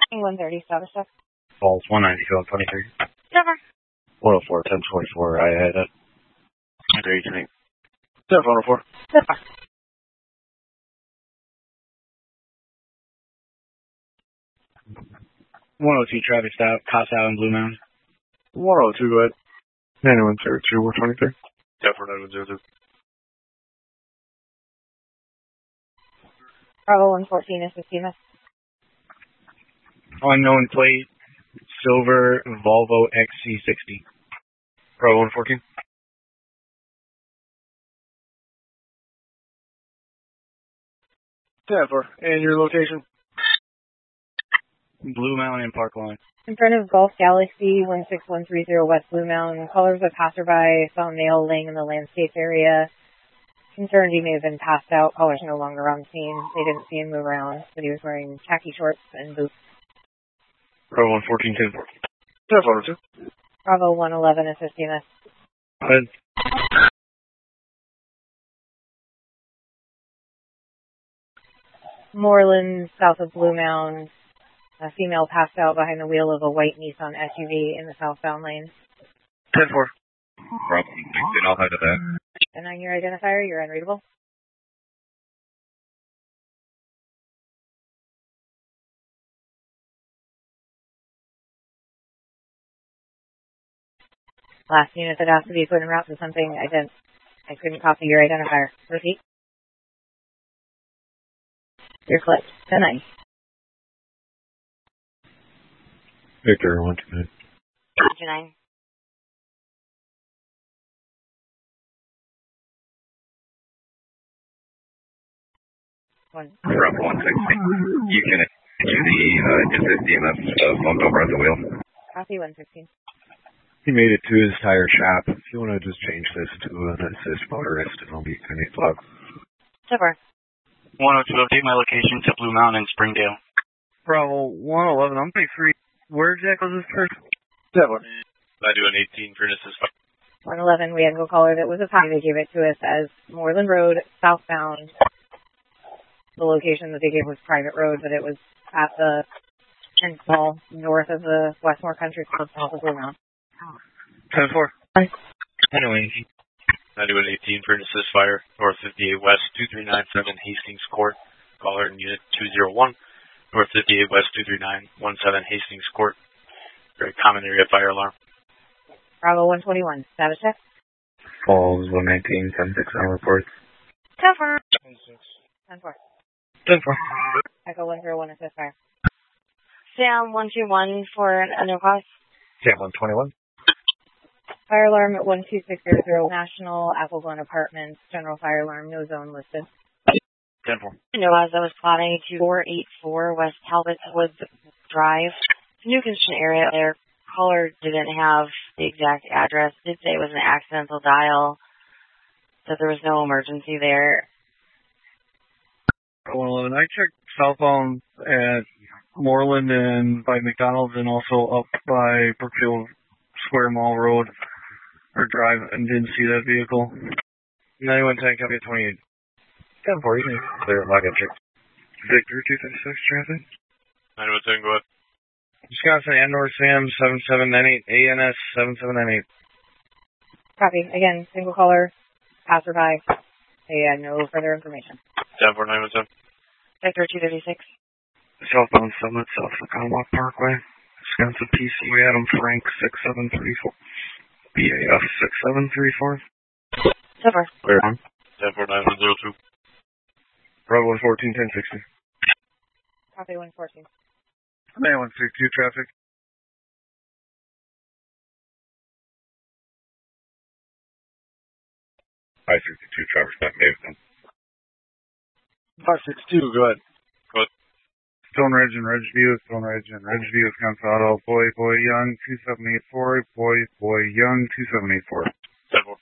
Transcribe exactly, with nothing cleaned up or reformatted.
one thirty, status check. Falls one ninety, field twenty-three. Cover. one oh four, ten twenty-four, I had it. Agree to me. one oh four. Cover. one oh two, traffic stop, Casa and Blue Mountain. one oh two, go ahead. ninety-one zero two, one twenty-three. Yeah, for ninety-one zero two. Bravo one fourteen is fifteen. Unknown plate, silver Volvo X C sixty. Bravo one fourteen. ten four. And your location? Blue Mountain and Park Lawn. In front of Golf Galaxy, one six one three zero West Blue Mountain. Colors of passerby, saw a male laying in the landscape area. Concerned he may have been passed out. Caller's no longer on scene. They didn't see him move around, but he was wearing khaki shorts and boots. Bravo one fourteen, ten four. ten four two. Bravo one eleven is fifteen. Go ahead. Moreland, south of Blue Mound. A female passed out behind the wheel of a white Nissan S U V in the southbound lane. ten four. Bravo one sixteen, I'll head to that. And on your identifier, you're unreadable. Last unit that asked to be put en route to something, I didn't, I couldn't copy your identifier. Repeat. You're clipped. ten nine. Victor, one two nine. two nine. One. Bravo one sixty. You can issue the uh, insist D M F uh, bumped over at the wheel. Copy one sixteen. He made it to his tire shop. If you want to just change this to an assist motorist, it'll be ten eight o'clock. Super. one oh two, update my location to Blue Mountain in Springdale. Bravo one eleven, I'm pretty free. Where exactly was this person? Seven. I do an eighteen for an assist. one eleven, we had a caller that was a tie. They gave it to us as Moreland Road, southbound. The location that they gave was private road, but it was at the end mall north of the Westmore Country Club, south of Blue Mountain. ten four. Anyway, I do an eighteen for an assist fire, North fifty-eight West, two three nine seven Hastings Court. Caller in unit two zero one, North fifty-eight West, two three nine one seven Hastings Court. Very common area fire alarm. Bravo one twenty-one, status check. Falls one nineteen, ten six on reports. ten four. ten four. ten four. Echo one zero one, assist fire. Sam one two one for an unknown cause. Sam one twenty-one. Fire alarm at one two six zero zero National, Apple Glen Apartments, general fire alarm, no zone listed. ten four. No, as I was plotting to four eight four West Talbot Woods Drive. It's a new construction area there. Caller didn't have the exact address. Did say it was an accidental dial. That there was no emergency there. one eleven, I checked southbound at Moreland and by McDonald's and also up by Brookfield Square Mall Road or Drive and didn't see that vehicle. ninety-one ten, copy twenty-eight. ten four, you can clear it, log in check. Victor two fifty-six traffic. ninety-one ten, go ahead. Wisconsin Andor Sam seven seven nine eight, A N S seven seven nine eight. Copy. Again, single caller, passerby. They had no further information. ten four, ninety-one ten. Victor two fifty-six. Southbound Summit, South Commonwealth Parkway. Wisconsin P C Adam Frank six seven three four. B A F six seven three four. Super. Clear on. ten four, nine one zero two. Bravo one fourteen, ten sixty. Copy one fourteen. nine one six two traffic. five sixty-two, Traverse Back Davidson. five six two, go ahead. Go ahead. Stone Ridge and Ridge View, Stone Ridge and Ridge View, Wisconsin Auto, Boy, Boy, Young, two seven eight four, Boy, Boy, Young, two seven eight four. ten four.